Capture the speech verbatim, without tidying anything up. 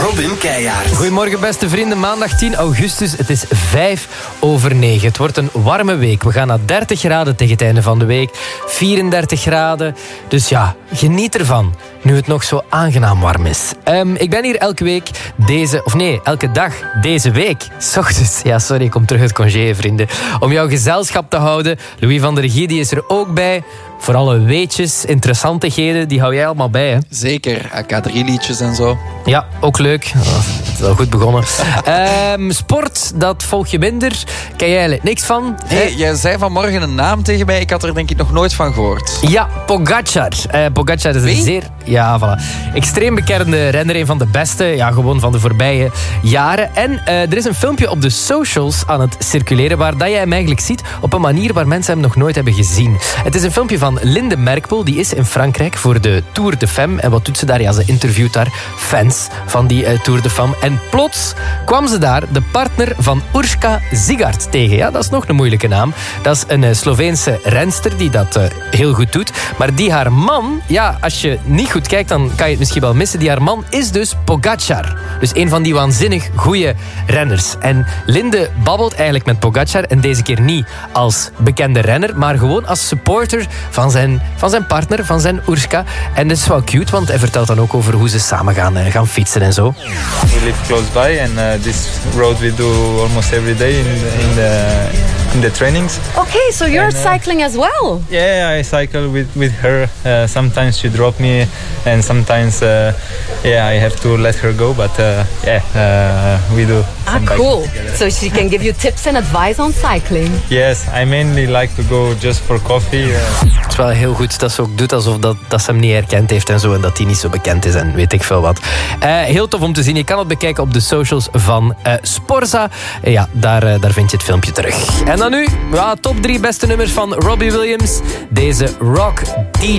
Robin Keijaard. Goedemorgen beste vrienden, maandag tien augustus. Het is vijf over negen. Het wordt een warme week. We gaan naar dertig graden tegen het einde van de week. vierendertig graden. Dus ja, geniet ervan. Nu het nog zo aangenaam warm is. Um, ik ben hier elke week deze... Of nee, elke dag deze week. 's Ochtends. Ja, sorry, ik kom terug uit congé, vrienden. Om jouw gezelschap te houden. Louis van der Regie, die is er ook bij. Voor alle weetjes, interessantigheden, die hou jij allemaal bij, hè? Zeker, A K drie liedjes en zo. Ja, ook leuk. Oh, het is al goed begonnen. um, sport, dat volg je minder. Ken jij eigenlijk niks van? Hey, jij zei vanmorgen een naam tegen mij. Ik had er denk ik nog nooit van gehoord. Ja, Pogacar. Uh, Pogacar is een Wie? zeer... Ja, voilà. Extreem bekende renner, een van de beste. Ja, gewoon van de voorbije jaren. En uh, er is een filmpje op de socials aan het circuleren waar dat jij hem eigenlijk ziet op een manier waar mensen hem nog nooit hebben gezien. Het is een filmpje van Linde Merkpoel. Die is in Frankrijk voor de Tour de Femme. En wat doet ze daar? Ja, ze interviewt daar fans van die uh, Tour de Femme. En plots kwam ze daar de partner van Urška Zigart tegen. Ja, dat is nog een moeilijke naam. Dat is een uh, Sloveense renster die dat uh, heel goed doet. Maar die haar man, ja, als je niet goed kijkt, dan kan je het misschien wel missen. Die haar man is dus Pogacar. Dus een van die waanzinnig goede renners. En Linde babbelt eigenlijk met Pogacar. En deze keer niet als bekende renner, maar gewoon als supporter van zijn, van zijn partner, van zijn Urška. En dat is wel cute, want hij vertelt dan ook over hoe ze samen gaan, uh, gaan fietsen en zo. We live close by and uh, this road we do almost every day in the, in the, in the trainings. Okay, so you're And, uh, cycling as well? Yeah, I cycle with, with her. Uh, sometimes she drop me and sometimes uh, yeah, I have to let her go, but uh, yeah, uh, we do. Ah, cool. So she can give you tips and advice on cycling. Yes, I mainly like to go just for coffee. Uh. Het is wel heel goed dat ze ook doet alsof dat, dat ze hem niet herkend heeft en zo. En dat hij niet zo bekend is en weet ik veel wat. Uh, heel tof om te zien. Je kan het bekijken op de socials van uh, Sporza. Uh, ja, daar, uh, daar vind je het filmpje terug. En dan nu, ja, top drie beste nummers van Robbie Williams. Deze Rock D